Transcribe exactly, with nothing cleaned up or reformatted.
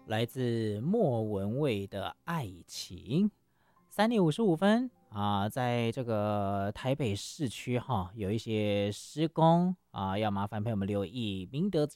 来自莫文蔚的《爱情》。三点五十五分啊，在这个台北市区哈，有一些施工啊，要麻烦朋友们留意明德